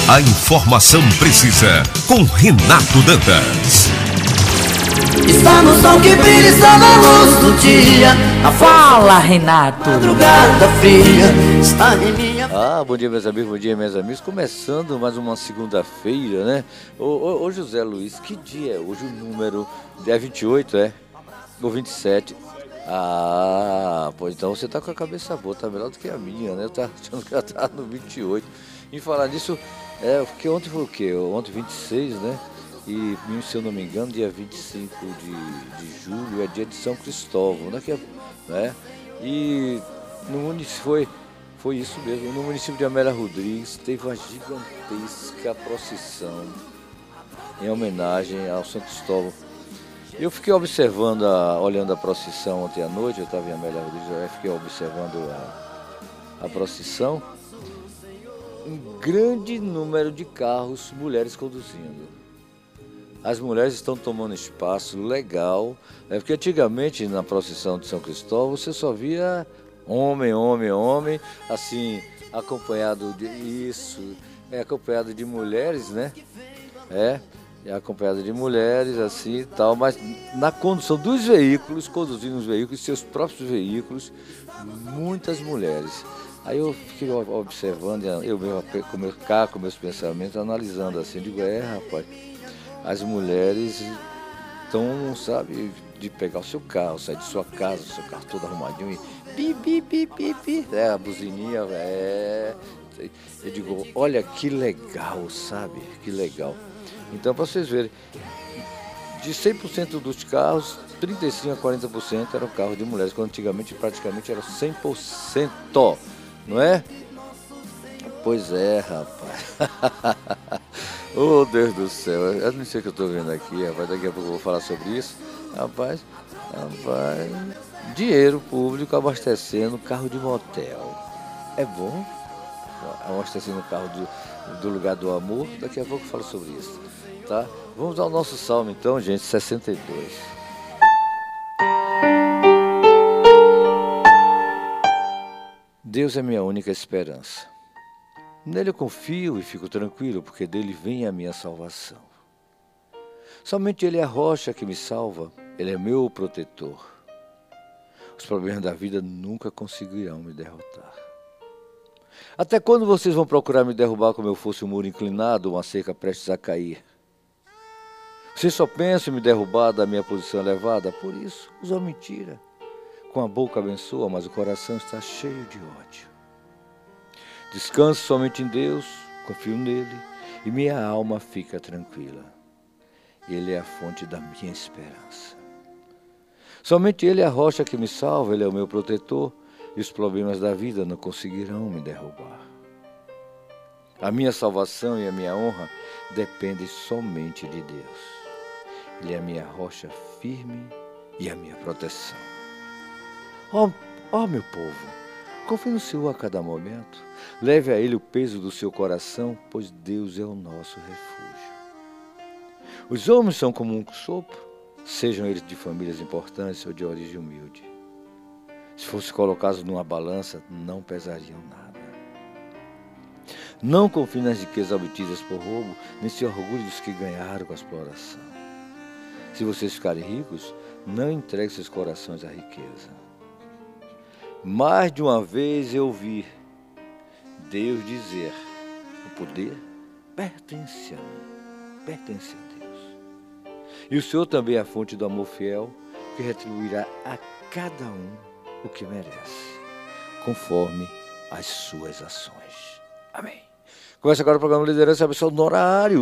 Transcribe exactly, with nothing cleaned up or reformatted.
A informação precisa com Renato Dantas. Está no sol que brilha, está na luz do dia. A Fala, Renato. madrugada fria está em minha... Ah, bom dia, meus amigos, bom dia, meus amigos. Começando mais uma segunda-feira, né? Ô, ô, ô, José Luiz, que dia é hoje? O número é vinte e oito, é? Ou vinte e sete? Ah, pois então você tá com a cabeça boa, tá melhor do que a minha, né? Eu tava achando que ela tá no vinte e oito. Em falar nisso, é, porque ontem foi o quê? Ontem vinte e seis, né? E, se eu não me engano, dia vinte e cinco de, de julho é dia de São Cristóvão, daqui a, né? E no município foi, foi isso mesmo, no município de Amélia Rodrigues teve uma gigantesca procissão em homenagem ao São Cristóvão. Eu fiquei observando, a, olhando a procissão ontem à noite, eu estava em Amélia Rodrigues, eu fiquei observando a, a procissão, um grande número de carros, mulheres conduzindo. As mulheres estão tomando espaço legal, é porque antigamente na procissão de São Cristóvão você só via homem, homem, homem, assim, acompanhado de isso, é acompanhado de mulheres, né? É, é acompanhado de mulheres, assim e tal, mas na condução dos veículos, conduzindo os veículos, seus próprios veículos, muitas mulheres. Aí eu fiquei observando, eu mesmo com meu carro, com meus pensamentos, analisando assim, digo, é rapaz, as mulheres estão, sabe, de pegar o seu carro, sair de sua casa, o seu carro todo arrumadinho e pi, pi, pi, pi, pi, é, a buzininha, é, eu digo, olha que legal, sabe, que legal. Então, para vocês verem, de cem por cento dos carros, trinta e cinco por cento a quarenta por cento eram carros de mulheres, quando antigamente praticamente era cem por cento, não é? Pois é, rapaz. Oh, Deus do céu, eu não sei o que eu estou vendo aqui, rapaz, daqui a pouco eu vou falar sobre isso. Rapaz, rapaz, dinheiro público abastecendo carro de motel. É bom? Abastecendo o carro do, do lugar do amor, daqui a pouco eu falo sobre isso, tá? Vamos ao nosso salmo então, gente, sessenta e dois. Deus é minha única esperança. Nele eu confio e fico tranquilo, porque dele vem a minha salvação. Somente ele é a rocha que me salva, ele é meu protetor. Os problemas da vida nunca conseguirão me derrotar. Até quando vocês vão procurar me derrubar como eu fosse um muro inclinado ou uma cerca prestes a cair? Vocês só pensam em me derrubar da minha posição elevada, por isso usam mentira. Com a boca abençoa, mas o coração está cheio de ódio. Descanso somente em Deus, confio nele e minha alma fica tranquila. Ele é a fonte da minha esperança. Somente ele é a rocha que me salva, ele é o meu protetor e os problemas da vida não conseguirão me derrubar. A minha salvação e a minha honra dependem somente de Deus. Ele é a minha rocha firme e a minha proteção. Ó, ó meu povo, confie no Senhor a cada momento. Leve a Ele o peso do seu coração, pois Deus é o nosso refúgio. Os homens são como um sopro, sejam eles de famílias importantes ou de origem humilde. Se fossem colocados numa balança, não pesariam nada. Não confie nas riquezas obtidas por roubo, nem se orgulhe dos que ganharam com a exploração. Se vocês ficarem ricos, não entreguem seus corações à riqueza. Mais de uma vez eu vi Deus dizer, o poder pertence a mim, pertence a Deus. E o Senhor também é a fonte do amor fiel, que retribuirá a cada um o que merece, conforme as suas ações. Amém. Começa agora o programa Liderança Pessoal no horário.